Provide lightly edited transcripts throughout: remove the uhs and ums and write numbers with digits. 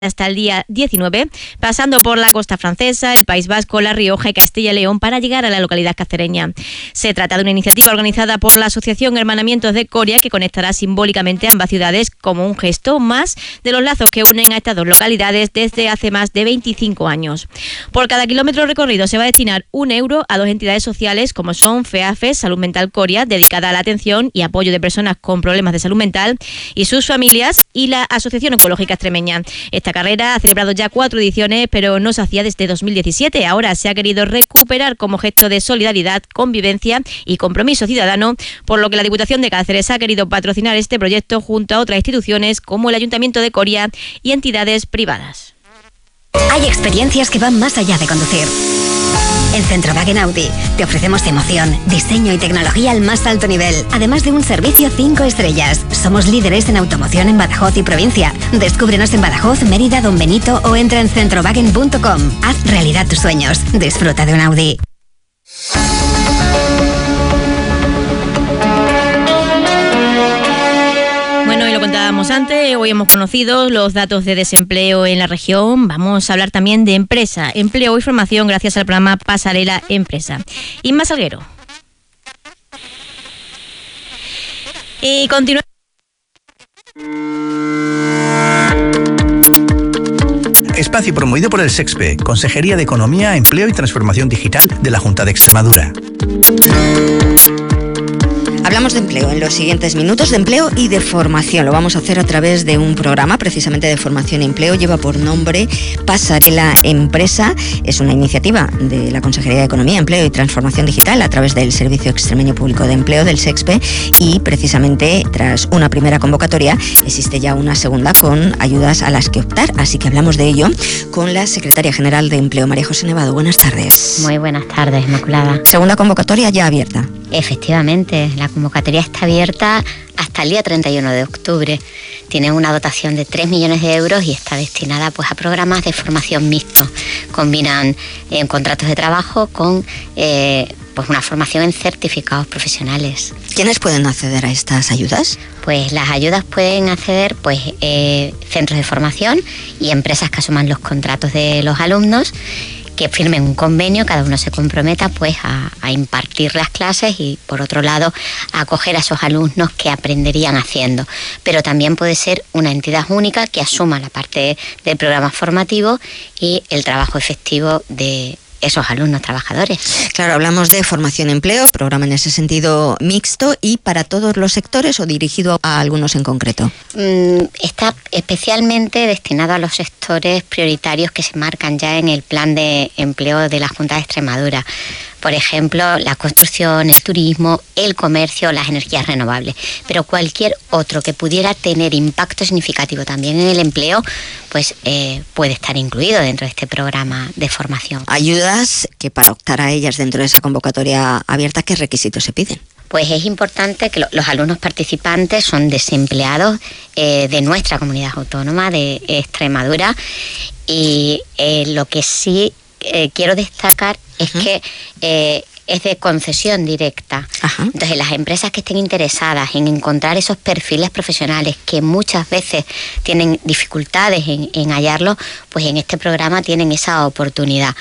hasta el día 19, pasando por la costa francesa, el País Vasco, La Rioja y Castilla y León para llegar a la localidad cacereña. Se trata de una iniciativa organizada por la Asociación Hermanamientos de Coria que conectará simbólicamente ambas ciudades como un gesto más de los lazos que unen a estas dos localidades desde hace más de 25 años. Por cada kilómetro recorrido se va a destinar €1 a dos entidades sociales como son FEAFES, Salud Mental Coria, dedicada a la atención y apoyo de personas con problemas de salud mental y sus familias, y la Asociación Ecológica Extremeña. Esta carrera ha celebrado ya 4 ediciones, pero no se hacía desde 2017. Ahora se ha querido recuperar como gesto de solidaridad, convivencia y compromiso ciudadano, por lo que la Diputación de Cáceres ha querido patrocinar este proyecto junto a otras instituciones como el Ayuntamiento de Coria y entidades privadas. Hay experiencias que van más allá de conducir. En Centrowagen Audi te ofrecemos emoción, diseño y tecnología al más alto nivel, además de un servicio 5 estrellas. Somos líderes en automoción en Badajoz y provincia. Descúbrenos en Badajoz, Mérida, Don Benito o entra en centrowagen.com. Haz realidad tus sueños. Disfruta de un Audi. Bueno, y lo contábamos antes, hoy hemos conocido los datos de desempleo en la región. Vamos a hablar también de empresa, empleo y formación gracias al programa Pasarela Empresa. Inma Salguero. Y continuamos. Espacio promovido por el SEXPE, Consejería de Economía, Empleo y Transformación Digital de la Junta de Extremadura. Hablamos de empleo en los siguientes minutos, de empleo y de formación. Lo vamos a hacer a través de un programa precisamente de formación y empleo. Lleva por nombre Pasarela Empresa. Es una iniciativa de la Consejería de Economía, Empleo y Transformación Digital a través del Servicio Extremeño Público de Empleo, del SEXPE, y precisamente tras una primera convocatoria existe ya una segunda con ayudas a las que optar. Así que hablamos de ello con la Secretaria General de Empleo, María José Nevado. Buenas tardes. Muy buenas tardes, Inmaculada. Segunda convocatoria ya abierta. Efectivamente, la convocatoria está abierta hasta el día 31 de octubre. Tiene una dotación de 3 millones de euros y está destinada pues a programas de formación mixto. Combinan contratos de trabajo con pues una formación en certificados profesionales. ¿Quiénes pueden acceder a estas ayudas? Pues las ayudas pueden acceder pues centros de formación y empresas que asuman los contratos de los alumnos, que firmen un convenio, cada uno se comprometa pues a impartir las clases y por otro lado a acoger a esos alumnos que aprenderían haciendo. Pero también puede ser una entidad única que asuma la parte del programa formativo y el trabajo efectivo de esos alumnos trabajadores. Claro, hablamos de formación y empleo, programa en ese sentido mixto, y para todos los sectores o dirigido a algunos en concreto. Está especialmente destinado a los sectores prioritarios que se marcan ya en el plan de empleo de la Junta de Extremadura. Por ejemplo, la construcción, el turismo, el comercio, las energías renovables. Pero cualquier otro que pudiera tener impacto significativo también en el empleo, pues puede estar incluido dentro de este programa de formación. Ayudas que para optar a ellas dentro de esa convocatoria abierta, ¿qué requisitos se piden? Pues es importante que los alumnos participantes son desempleados de nuestra comunidad autónoma de Extremadura, y lo que sí quiero destacar es que es de concesión directa. Ajá. Entonces, las empresas que estén interesadas en encontrar esos perfiles profesionales que muchas veces tienen dificultades en hallarlos, pues en este programa tienen esa oportunidad.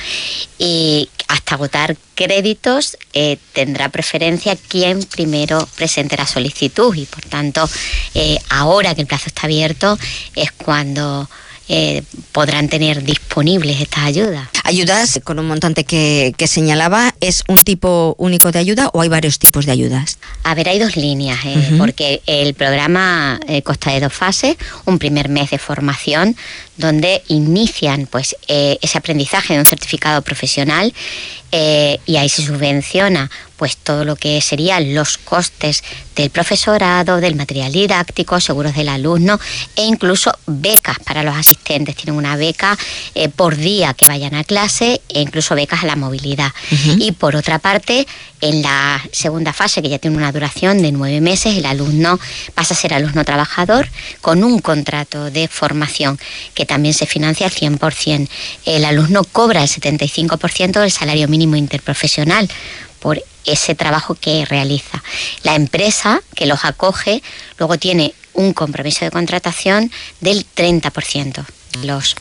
Y hasta agotar créditos tendrá preferencia quien primero presente la solicitud, y por tanto, ahora que el plazo está abierto es cuando podrán tener disponibles estas ayudas. Ayudas con un montante que señalaba, ¿es un tipo único de ayuda o hay varios tipos de ayudas? A ver, hay 2 líneas, porque el programa consta de 2 fases. Un primer mes de formación donde inician pues ese aprendizaje de un certificado profesional, y ahí se subvenciona pues todo lo que serían los costes del profesorado, del material didáctico, seguros del alumno e incluso becas para los asistentes. Tienen una beca por día que vayan a clase e incluso becas a la movilidad. Y por otra parte, en la segunda fase, que ya tiene una duración de 9 meses, el alumno pasa a ser alumno trabajador con un contrato de formación que también se financia al 100%. El alumno cobra el 75% del salario mínimo interprofesional por ese trabajo que realiza. La empresa que los acoge luego tiene un compromiso de contratación del 30%. los